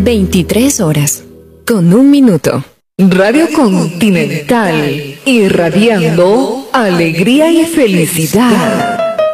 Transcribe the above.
23 horas, con 1 minuto. Radio Continental, irradiando alegría y felicidad.